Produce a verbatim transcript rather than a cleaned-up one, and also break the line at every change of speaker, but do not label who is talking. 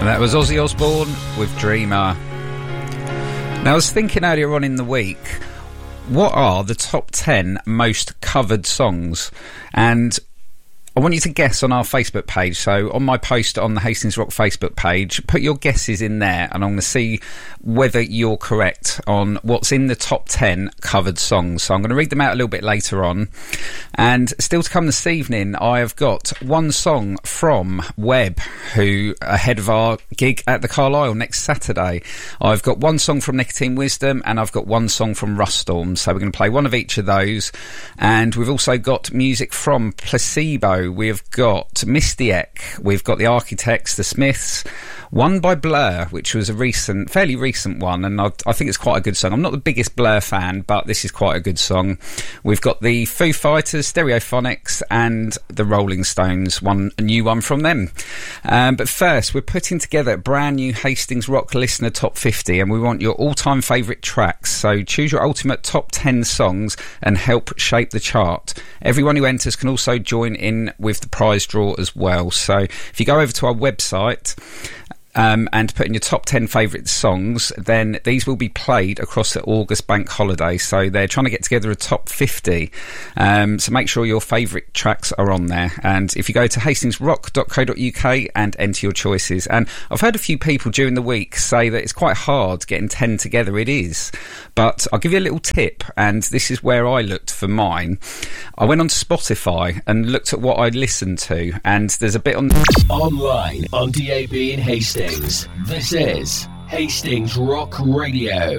That was Ozzy Osbourne with Dreamer. Now, I was thinking earlier on in the week, what are the top ten most covered songs? And I want you to guess on our Facebook page. So on my post on the Hastings Rock Facebook page, put your guesses in there, and I'm going to see whether you're correct on what's in the top ten covered songs. So I'm going to read them out a little bit later on. And still to come this evening, I have got one song from Webb, who are ahead of our gig at the Carlisle next Saturday. I've got one song from Nicotine Wisdom, and I've got one song from Ruststorm. So we're going to play one of each of those. And we've also got music from Placebo. We've got Mystiek, we've got The Architects, The Smiths, one by Blur, which was a recent, fairly recent one, and I, I think it's quite a good song. I'm not the biggest Blur fan, but this is quite a good song. We've got the Foo Fighters, Stereophonics, and the Rolling Stones, one a new one from them. Um, but first, we're putting together a brand new Hastings Rock Listener Top fifty, and we want your all-time favourite tracks. So choose your ultimate top ten songs and help shape the chart. Everyone who enters can also join in with the prize draw as well. So if you go over to our website um, and put in your top ten favourite songs, then these will be played across the August bank holiday. So they're trying to get together a top fifty. Um, so make sure your favourite tracks are on there. And if you go to hastings rock dot co dot uk and enter your choices. And I've heard a few people during the week say that it's quite hard getting ten together. It is. But I'll give you a little tip, and this is where I looked for mine. I went on Spotify and looked at what I listened to, and there's a bit on...
Online, on D A B in Hastings. This is Hastings Rock Radio.